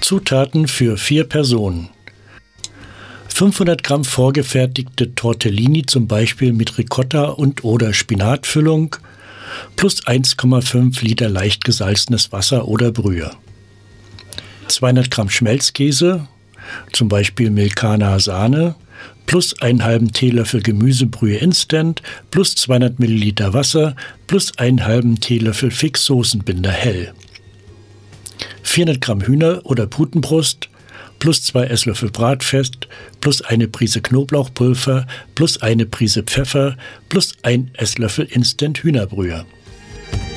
Zutaten für 4 Personen: 500 Gramm vorgefertigte Tortellini, zum Beispiel mit Ricotta und/oder Spinatfüllung, plus 1,5 Liter leicht gesalzenes Wasser oder Brühe. 200 Gramm Schmelzkäse, zum Beispiel Milkana Sahne, plus einen halben Teelöffel Gemüsebrühe Instant, plus 200 Milliliter Wasser, plus einen halben Teelöffel Fix-Soßenbinder hell. 400 Gramm Hühner- oder Putenbrust, plus 2 Esslöffel Bratfett, plus eine Prise Knoblauchpulver, plus eine Prise Pfeffer, plus 1 Esslöffel Instant Hühnerbrühe.